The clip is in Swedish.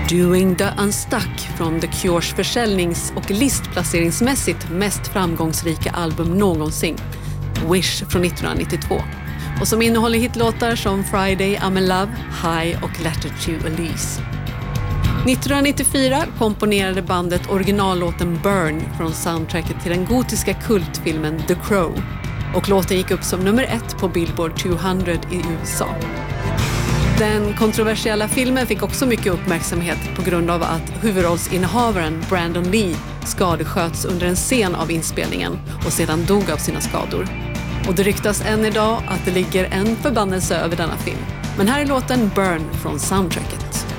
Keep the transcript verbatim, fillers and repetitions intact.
Doing the Unstuck från The Cures försäljnings- och listplaceringsmässigt mest framgångsrika album någonsin, Wish från nittonhundranittiotvå, och som innehåller hitlåtar som Friday, I'm in Love, High och Letter to Elise. nittonhundranittiofyra komponerade bandet originallåten Burn från soundtracket till den gotiska kultfilmen The Crow, och låten gick upp som nummer ett på Billboard tvåhundra i U S A. Den kontroversiella filmen fick också mycket uppmärksamhet på grund av att huvudrollsinnehavaren Brandon Lee skadesköts under en scen av inspelningen och sedan dog av sina skador. Och det ryktas än idag att det ligger en förbannelse över denna film. Men här är låten Burn från soundtracket.